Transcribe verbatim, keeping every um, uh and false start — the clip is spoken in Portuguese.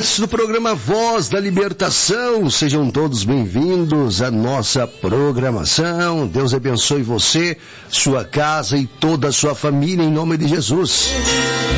ouvintes do programa Voz da Libertação, sejam todos bem-vindos à nossa programação. Deus abençoe você, sua casa e toda a sua família, em nome de Jesus.